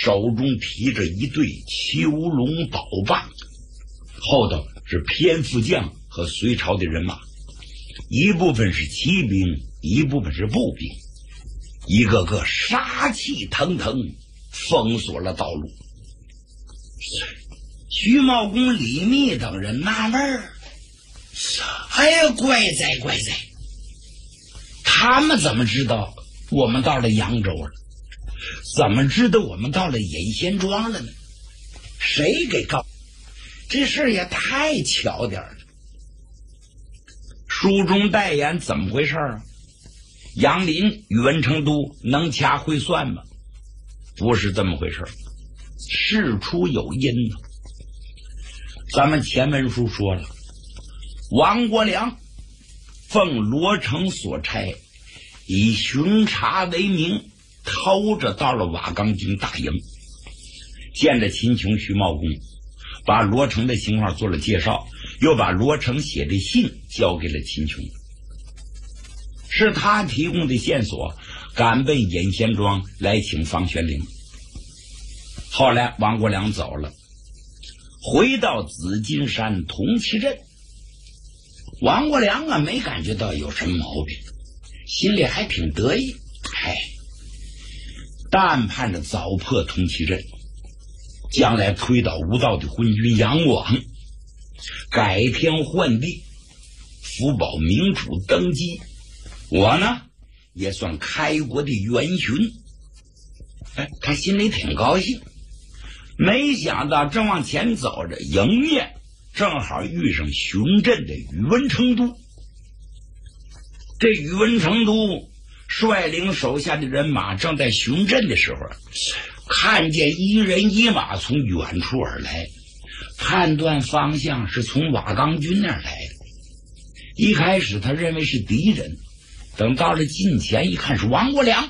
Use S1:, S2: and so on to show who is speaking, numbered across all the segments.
S1: 手中提着一对囚龙宝棒，后头是偏副将和隋朝的人马，一部分是骑兵，一部分是步兵，一个个杀气腾腾，封锁了道路。徐茂公、李密等人纳闷儿，哎呀，怪哉怪哉，他们怎么知道我们到了扬州了？怎么知道我们到了隐仙庄了呢？谁给告？这事也太巧点了。书中代言怎么回事啊？杨林、宇文成都能掐会算吗？不是这么回事，事出有因呢。咱们前文书说了，王国良奉罗成所差，以巡查为名，偷着到了瓦岗军大营，见了秦琼、徐茂公，把罗成的情况做了介绍，又把罗成写的信交给了秦琼。是他提供的线索，赶奔隐仙庄来请方玄龄。后来王国良走了，回到紫金山铜旗镇。王国良啊，没感觉到有什么毛病，心里还挺得意。但盼着早破铜旗镇，将来推倒无道的昏君杨广，改天换地，福保明主登基，我呢也算开国的元勋。他心里挺高兴。没想到正往前走着，迎面正好遇上巡镇的宇文成都。这宇文成都率领手下的人马正在巡镇的时候，看见一人一马从远处而来，判断方向是从瓦岗军那儿来的。一开始他认为是敌人，等到了近前一看是王国良，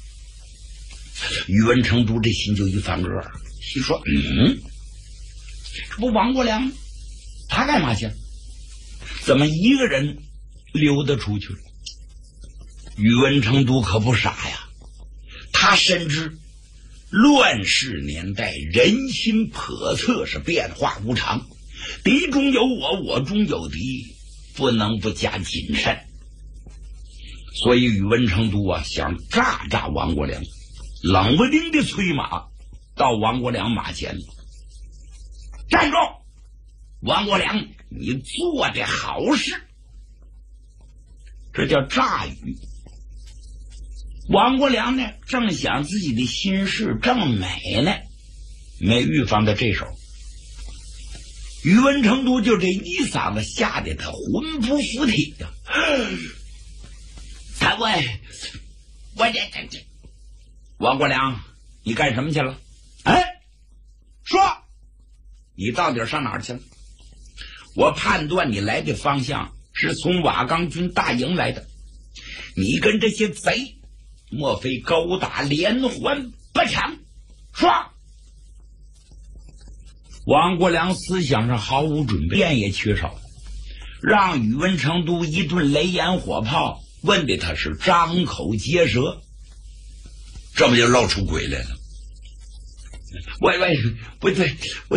S1: 宇文成都这心就一翻个儿，心说这不王国良吗？他干嘛去？怎么一个人溜达出去了？宇文成都可不傻呀，他深知乱世年代人心叵测，是变化无常，敌中有我，我中有敌，不能不加谨慎。所以宇文成都啊，想诈诈王国良，冷不丁的催马到王国良马前，站住！王国良，你做的好事。这叫诈语。王国良呢，正想自己的心事正美呢，没预防到这手。宇文成都就这一嗓子吓得他魂不附体呀！我这王国良，你干什么去了？说你到底上哪儿去了？我判断你来的方向是从瓦岗军大营来的，你跟这些贼莫非勾打连环不成？说。王国良思想上毫无准备，电也缺少，让宇文成都一顿雷眼火炮，问的他是张口结舌，这不就露出鬼来了？不对，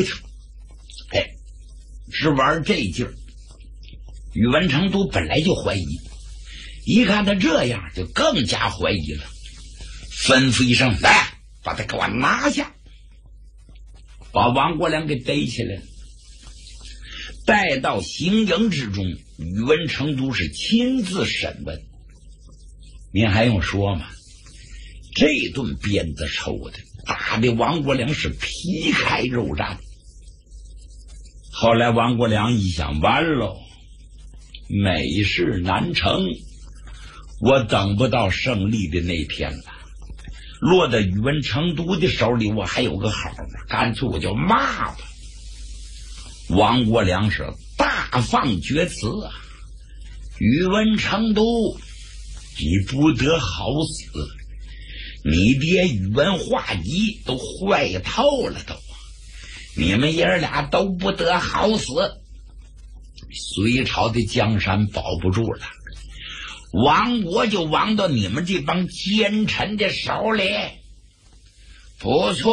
S1: 是玩这劲儿。宇文成都本来就怀疑，一看他这样就更加怀疑了，吩咐一声，来，把他给我拿下，把王国良给逮起来了。带到行营之中，宇文成都是亲自审问。您还用说吗？这顿鞭子抽的，打的王国良是皮开肉绽。后来王国良一想，完喽，美事难成，我等不到胜利的那天了。落到宇文成都的手里，我还有个好呢，干脆我就骂吧。王国良是大放厥词啊！宇文成都，你不得好死！你爹宇文化及都坏透了都，你们爷俩都不得好死。隋朝的江山保不住了，亡国就亡到你们这帮奸臣的手里。不错。